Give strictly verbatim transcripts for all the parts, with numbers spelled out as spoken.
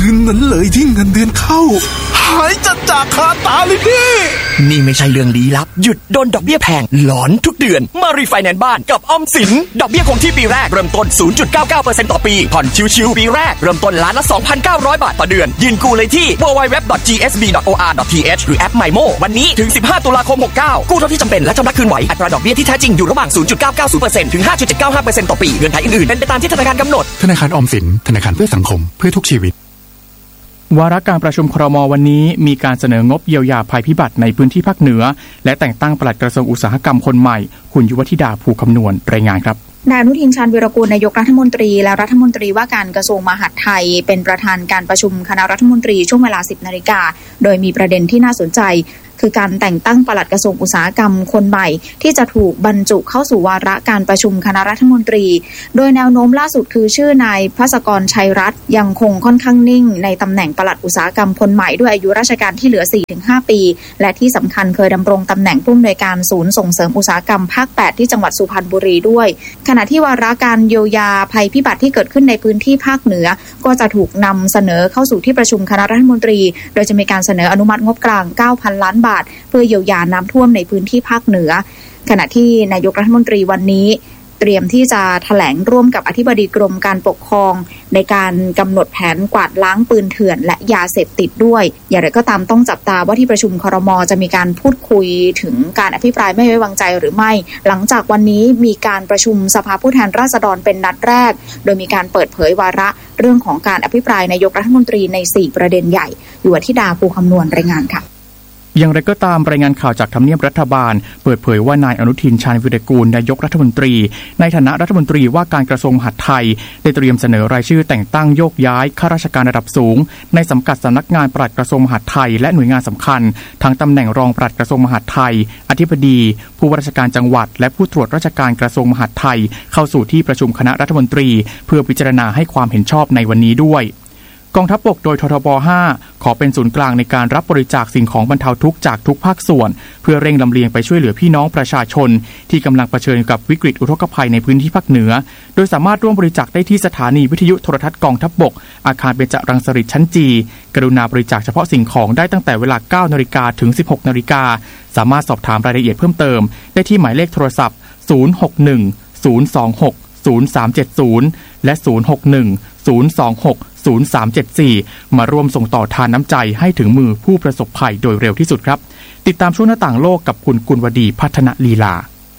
คืนนั้นเลยที่เงินเดือนเข้าหายจัดจากคาตาเลยพี่นี่ไม่ใช่เรื่องลี้ลับหยุดโดนดอกเบี้ยแพงหลอนทุกเดือนมารีไฟแนนซ์บ้านกับออมสินดอกเบี้ยคงที่ปีแรกเริ่มต้น ศูนย์จุดเก้าเก้าเปอร์เซ็นต์ ต่อปีผ่อนชิวๆปีแรกเริ่มต้นล้านละ สองพันเก้าร้อย บาทต่อเดือนยื่นกู้เลยที่ ดับเบิลยู ดับเบิลยู ดับเบิลยู ดอท จี เอส บี ดอท โอ อาร์ ดอท ที เอช หรือแอป ไมโม วันนี้ถึงสิบห้าตุลาคมหกเก้ากู้เท่าที่จำเป็นและชำระคืนไหวอัตราดอกเบี้ยที่แท้จริงอยู่ระหว่าง ศูนย์จุดเก้าเก้าศูนย์เปอร์เซ็นต์ ถึง ห้าจุดเจ็ดเก้าห้าเปอร์เซ็นต์ ต่อปีเงื่อนไขอื่นๆเป็นไปตามที่ธนาคารกำหนดธนาคารออมสินธนาคารเพื่อสังคมเพื่อทุกชีวิตวาระการประชุมครม.วันนี้มีการเสนองบเยียวยาภัยพิบัติในพื้นที่ภาคเหนือและแต่งตั้งปลัดกระทรวงอุตสาหกรรมคนใหม่คุณยุวธิดาภูคำนวณรายงานครับนายอนุทินชาญวีรกูลนายกรัฐมนตรีและรัฐมนตรีว่าการกระทรวงมหาดไทยเป็นประธานการประชุมคณะรัฐมนตรีช่วงเวลา สิบนาฬิกาโดยมีประเด็นที่น่าสนใจคือการแต่งตั้งปลัดกระทรวงอุตสาหกรรมคนใหม่ที่จะถูกบรรจุเข้าสู่วาระการประชุมคณะรัฐมนตรีโดยแนวโน้มล่าสุดคือชื่อนายภศกรชัยรัตน์ยังคงค่อนข้างนิ่งในตำแหน่งปลัดอุตสาหกรรมคนใหม่ด้วยอายุราชการที่เหลือ สี่ถึงห้า ปีและที่สำคัญเคยดำรงตำแหน่งผู้อำนวยการศูนย์ส่งเสริมอุตสาหกรรมภาค แปดที่จังหวัดสุพรรณบุรีด้วยขณะที่วาระการเยียวยาภัยพิบัติที่เกิดขึ้นในพื้นที่ภาคเหนือก็จะถูกนำเสนอเข้าสู่ที่ประชุมคณะรัฐมนตรีโดยจะมีการเสนออนุมัติงบกลาง เก้าพัน ล้านบาทเพื่อเยียวยาน้ำท่วมในพื้นที่ภาคเหนือขณะที่นายกรัฐมนตรีวันนี้เตรียมที่จะแถลงร่วมกับอธิบดีกรมการปกครองในการกำหนดแผนกวาดล้างปืนเถื่อนและยาเสพติดด้วยอย่างไรก็ตามต้องจับตาว่าที่ประชุมครม.จะมีการพูดคุยถึงการอภิปรายไม่ไว้วางใจหรือไม่หลังจากวันนี้มีการประชุมสภาผู้แทนราษฎรเป็นนัดแรกโดยมีการเปิดเผยวาระเรื่องของการอภิปรายนายกรัฐมนตรีในสี่ประเด็นใหญ่ยุวธิดาภูคำนวณรายงานค่ะอย่างไรก็ตามรายงานข่าวจากทำเนียบรัฐบาลเปิดเผยว่านายอนุทินชาญวีรกูลนายกรัฐมนตรีในฐานะรัฐมนตรีว่าการกระทรวงมหาดไทยได้เตรียมเสนอรายชื่อแต่งตั้งโยกย้ายข้าราชการระดับสูงในสังกัดสำนักงานปลัดกระทรวงมหาดไทยและหน่วยงานสำคัญทั้งตำแหน่งรองปลัดกระทรวงมหาดไทยอธิบดีผู้ว่าราชการจังหวัดและผู้ตรวจราชการกระทรวงมหาดไทยเข้าสู่ที่ประชุมคณะรัฐมนตรีเพื่อพิจารณาให้ความเห็นชอบในวันนี้ด้วยกองทัพบกโดยททบ ห้าขอเป็นศูนย์กลางในการรับบริจาคสิ่งของบรรเทาทุกข์จากทุกภาคส่วนเพื่อเร่งลำเลียงไปช่วยเหลือพี่น้องประชาชนที่กำลังเผชิญกับวิกฤตอุทกภัยในพื้นที่ภาคเหนือโดยสามารถร่วมบริจาคได้ที่สถานีวิทยุโทรทัศน์กองทัพบกอาคารเบญจรังสฤษฎ์ชั้นจีกรุณาบริจาคเฉพาะสิ่งของได้ตั้งแต่เวลา เก้านาฬิกา ถึง สิบหกนาฬิกาสามารถสอบถามรายละเอียดเพิ่มเติมได้ที่หมายเลขโทรศัพท์ศูนย์ หก หนึ่ง ศูนย์ สอง หก ศูนย์ สาม เจ็ด ศูนย์และศูนย์ หก หนึ่ง ศูนย์ สอง หก ศูนย์ สาม เจ็ด สี่มาร่วมส่งต่อทานน้ำใจให้ถึงมือผู้ประสบภัยโดยเร็วที่สุดครับติดตามช่วงหน้าต่างโลกกับคุณกุลวดีพัฒนลีลา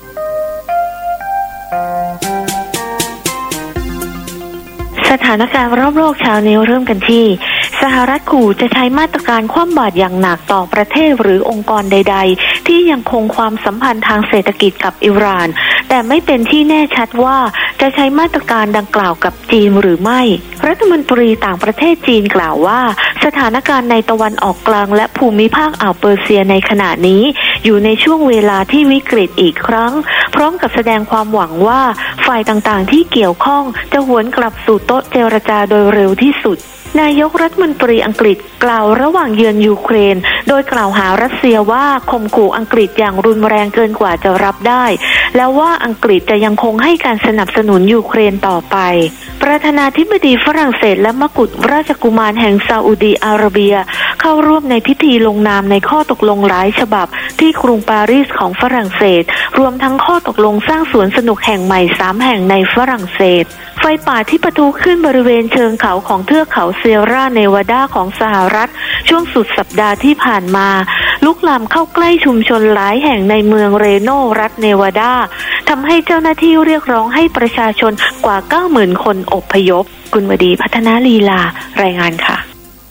สถานการณ์รอบโลกเช้านี้เริ่มกันที่สหรัฐขู่จะใช้มาตรการคว่ำบาตรอย่างหนักต่อประเทศหรือองค์กรใดๆที่ยังคงความสัมพันธ์ทางเศรษฐกิจกับอิหร่านแต่ไม่เป็นที่แน่ชัดว่าจะใช้มาตรการดังกล่าวกับจีนหรือไม่รัฐมนตรีต่างประเทศจีนกล่าวว่าสถานการณ์ในตะวันออกกลางและภูมิภาคอ่าวเปอร์เซียในขณะนี้อยู่ในช่วงเวลาที่วิกฤตอีกครั้งพร้อมกับแสดงความหวังว่าฝ่ายต่างๆที่เกี่ยวข้องจะหวนกลับสู่โต๊ะเจรจาโดยเร็วที่สุดนายกรัฐมนตรีอังกฤษกล่าวระหว่างเยือนยูเครนโดยกล่าวหารัสเซียว่าข่มขู่อังกฤษอย่างรุนแรงเกินกว่าจะรับได้แล้วว่าอังกฤษจะยังคงให้การสนับสนุนยูเครนต่อไปประธานาธิบดีฝรั่งเศสและมกุฎราชกุมารแห่งซาอุดีอาระเบียเข้าร่วมในพิธีลงนามในข้อตกลงหลายฉบับที่กรุงปารีสของฝรั่งเศสรวมทั้งข้อตกลงสร้างสวนสนุกแห่งใหม่สามแห่งในฝรั่งเศสไฟป่าที่ปะทุขึ้นบริเวณเชิงเขาของเทือกเขาเซียร่าเนวาดาของสหรัฐช่วงสุดสัปดาห์ที่ผ่านมาลุกลามเข้าใกล้ชุมชนหลายแห่งในเมืองเรโนรัฐเนวาดาทำให้เจ้าหน้าที่เรียกร้องให้ประชาชนกว่า เก้าหมื่น คนอพยพกุลวดีพัฒนาลีลารายงานค่ะ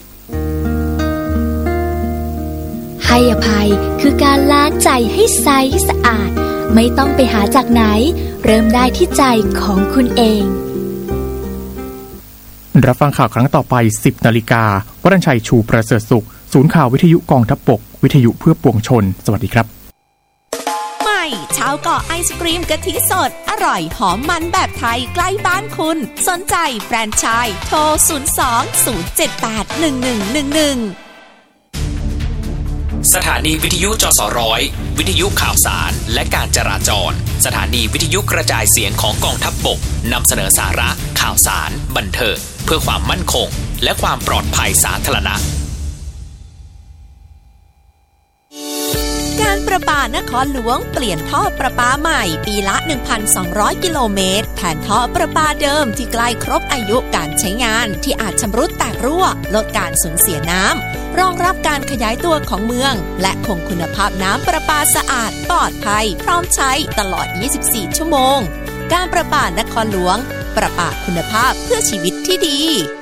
ให้อภัยคือการล้างใจให้ใสสะอาดไม่ต้องไปหาจากไหนเริ่มได้ที่ใจของคุณเองรับฟังข่าวครั้งต่อไป สิบนาฬิกา วรัญชัยชูประเสริฐสุขศูนย์ข่าววิทยุกองทัพบกวิทยุเพื่อปวงชนสวัสดีครับใหม่ชาวเกาะไอศกรีมกะทิสดอร่อยหอมมันแบบไทยใกล้บ้านคุณสนใจแฟรนไชส์โทรศูนย์ สอง ศูนย์ เจ็ด แปด หนึ่ง หนึ่ง หนึ่ง หนึ่งสถานีวิทยุจสร้อยวิทยุข่าวสารและการจราจรสถานีวิทยุกระจายเสียงของกองทัพบกนำเสนอสาระข่าวสารบันเทิงเพื่อความมั่นคงและความปลอดภัยสาธารณะการประปานครหลวงเปลี่ยนท่อประปาใหม่ปีละ หนึ่งพันสองร้อย กิโลเมตรแทนท่อประปาเดิมที่ใกล้ครบอายุการใช้งานที่อาจชำรุดแตกรั่วลดการสูญเสียน้ำรองรับการขยายตัวของเมืองและคงคุณภาพน้ำประปาสะอาดปลอดภัยพร้อมใช้ตลอด ยี่สิบสี่ ชั่วโมงการประปานครหลวงประปาคุณภาพเพื่อชีวิตที่ดี